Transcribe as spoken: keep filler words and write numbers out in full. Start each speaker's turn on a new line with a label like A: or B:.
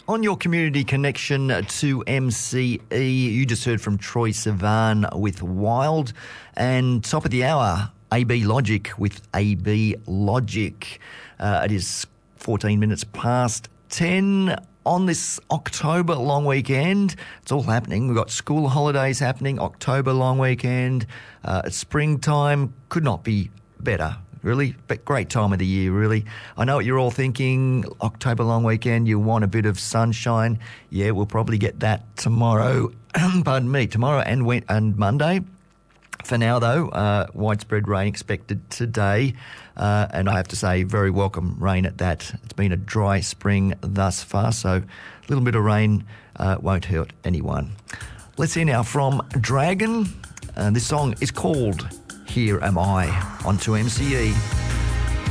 A: On your community connection to M C E, you just heard from Troy Sivan with Wild, and top of the hour, A B Logic with A B Logic. Uh, it is fourteen minutes past ten on this October long weekend. It's all happening. We've got school holidays happening, October long weekend. Uh, it's springtime. Could not be better. Really, but great time of the year, really. I know what you're all thinking. October long weekend, you want a bit of sunshine. Yeah, we'll probably get that tomorrow. Pardon me, tomorrow and we- and Monday. For now, though, uh, widespread rain expected today. Uh, and I have to say, very welcome rain at that. It's been a dry spring thus far, so a little bit of rain uh, won't hurt anyone. Let's hear now from Dragon. Uh, this song is called Here Am I on two M C E.